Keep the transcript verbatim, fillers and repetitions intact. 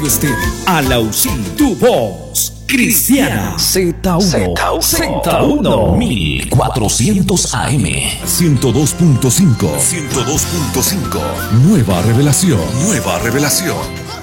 Radio Estéreo. Alausí, tu voz cristiana. Z uno. Z uno. mil cuatrocientos A M. ciento dos punto cinco. ciento dos punto cinco. Nueva revelación. Nueva revelación.